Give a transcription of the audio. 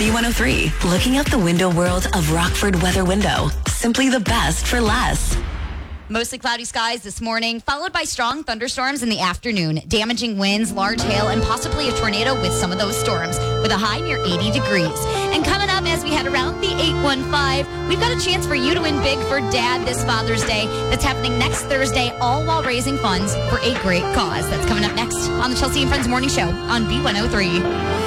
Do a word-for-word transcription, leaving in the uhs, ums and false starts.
B one oh three, looking out the window world of Rockford Weather Window. Simply the best for less. Mostly cloudy skies this morning, followed by strong thunderstorms in the afternoon, damaging winds, large hail, and possibly a tornado with some of those storms, with a high near eighty degrees. And coming up as we head around the eight one five, we've got a chance for you to win big for Dad this Father's Day. That's happening next Thursday, all while raising funds for a great cause. That's coming up next on the Chelsea and Friends Morning Show on B one oh three.